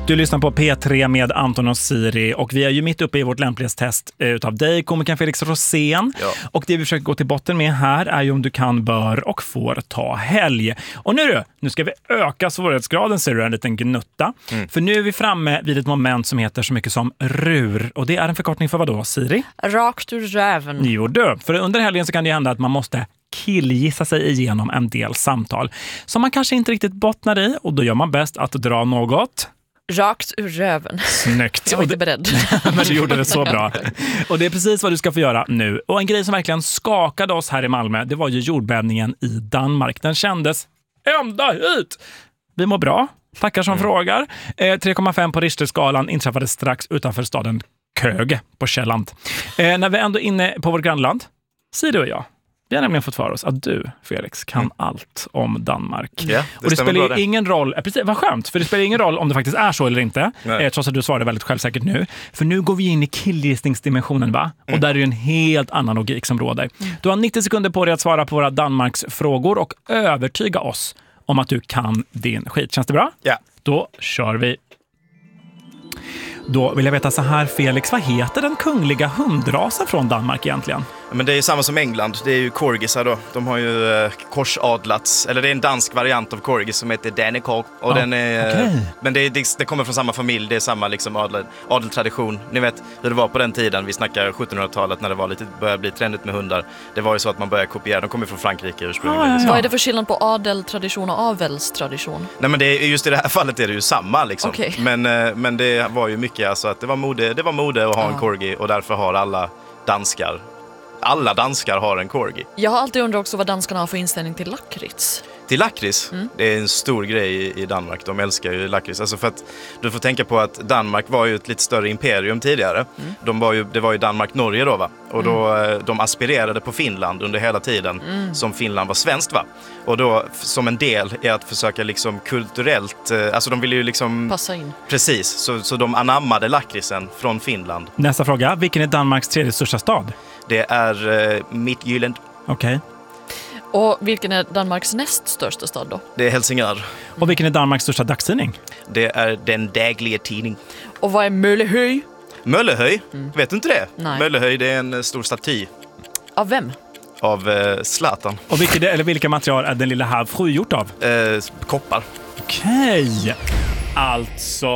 Du lyssnar på P3 med Anton och Siri och vi är ju mitt uppe i vårt lämplighetstest utav dig, komikern Felix Rosén. Ja. Och det vi försöker gå till botten med här är ju om du kan, bör och får ta helg. Och nu ska vi öka svårighetsgraden, ser du, en liten gnutta. För nu är vi framme vid ett moment som heter så mycket som RUR. Och det är en förkortning för vad då, Siri? Rakt ur räven. Jo du, för under helgen så kan det hända att man måste killgissa sig igenom en del samtal som man kanske inte riktigt bottnar i, och då gör man bäst att dra något rakt ur röven. snyggt. Jag var inte beredd. Men du gjorde det så bra. Och det är precis vad du ska få göra nu. Och en grej som verkligen skakade oss här i Malmö, det var ju jordbävningen i Danmark. Den kändes ända hit. Vi mår bra. Tackar som frågar. 3,5 på Richterskalan inträffade strax utanför staden Köge på Själland. När vi ändå är inne på vårt grannland, Siri och jag, vi har nämligen fått för oss att du, Felix, kan allt om Danmark. Ja, och det spelar ingen roll, precis, vad skönt, för det spelar ingen roll om det faktiskt är så eller inte, trots att du svarade väldigt självsäkert nu. För nu går vi in i killgissningsdimensionen, va? Och där är det en helt annan logik som råder. Du har 90 sekunder på dig att svara på våra Danmarks frågor och övertyga oss om att du kan din skit. Känns det bra? Ja. Då kör vi. Då vill jag veta så här, Felix, vad heter den kungliga hundrasen från Danmark egentligen? Men det är ju samma som England, det är ju corgisar då. De har ju korsadlats, eller det är en dansk variant av corgis som heter Danekorg. Och den är, men det kommer från samma familj, det är samma liksom adeltradition. Ni vet hur det var på den tiden, vi snackar 1700-talet när det var började bli trendigt med hundar. Det var ju så att man började kopiera, de kommer från Frankrike ursprungligen. Vad är det för skillnad på adeltradition och avelstradition? Nej, men det är, just i det här fallet är det ju samma liksom. Okay. Men det var ju mycket alltså att det var mode att ha en corgi, och därför har alla danskar har en corgi. Jag har alltid undrat också vad danskarna har för inställning till lakrits. Till lakrits, det är en stor grej i Danmark. De älskar ju lakrits. Alltså för att du får tänka på att Danmark var ju ett lite större imperium tidigare. Det var ju Danmark-Norge då, va? Och då, de aspirerade på Finland under hela tiden som Finland var svenskt, va? Och då som en del är att försöka liksom kulturellt, alltså de ville ju liksom passa in. Precis, så de anammade lakritsen från Finland. Nästa fråga, vilken är Danmarks tredje största stad? Det är Midtjylland. Okej. Och vilken är Danmarks näst största stad då? Det är Helsingör. Och vilken är Danmarks största dagstidning? Det är Den dagliga tidning. Och vad är Møllehøj? Møllehøj? Vet du inte det? Nej. Møllehøj, det är en stor staty. Av vem? Av Zlatan. Och vilka material är den lilla Havfru gjort av? Koppar. Okej. Alltså...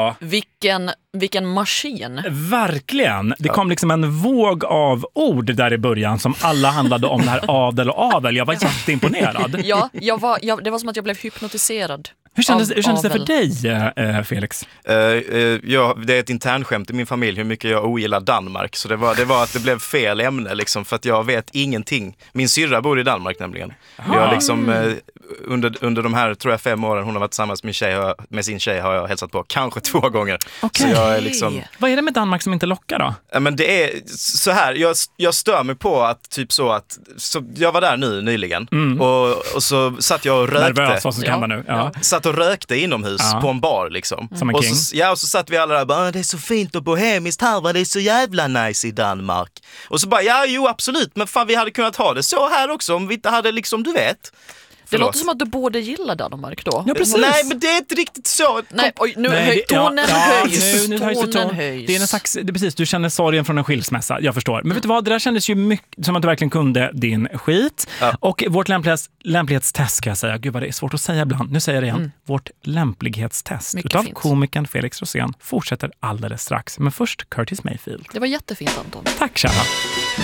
Vilken maskin? Verkligen. Det kom liksom en våg av ord där i början som alla handlade om det här adel och avel. Jag var jätteimponerad. Ja, det var som att jag blev hypnotiserad. Hur kändes det för dig, Felix? Det är ett internskämt i min familj hur mycket jag ogillar Danmark. Så det var att det blev fel ämne liksom, för att jag vet ingenting. Min syrra bor i Danmark nämligen. Jag liksom, under de här, tror jag, 5 åren hon har varit tillsammans med sin tjej har jag hälsat på kanske 2 gånger. Okay. Så jag är liksom... Vad är det med Danmark som inte lockar då? Men det är så här, jag stör mig på att typ så jag var där nyligen och så satt jag och rökte. Nervös vad som kan nu. Ja. Satt och rökte inomhus på en bar liksom. Som en king. Och så satt vi alla där bara, det är så fint och bohemiskt här, va? Det är så jävla nice i Danmark. Och så bara, jo absolut, men fan vi hade kunnat ha det så här också om vi inte hade liksom, du vet. Det låter som att du borde gilla Danmark då. Ja, precis. Nej, men det är inte riktigt så. Tonen höjs. Nu Tonen höjs. Det är en slags, det är precis, du känner sorgen från en skilsmässa, jag förstår. Men vet du vad, det där kändes ju mycket som att du verkligen kunde din skit. Ja. Och vårt lämplighetstest, ska jag säga, gud vad det är svårt att säga ibland. Nu säger jag det igen. Vårt lämplighetstest utav komikern Felix Rosén fortsätter alldeles strax. Men först Curtis Mayfield. Det var jättefint, Anton. Tack, kära.